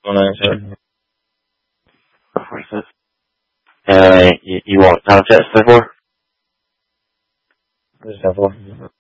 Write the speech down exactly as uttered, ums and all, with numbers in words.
One answer. Uh, you, you want time checks before? Just have one.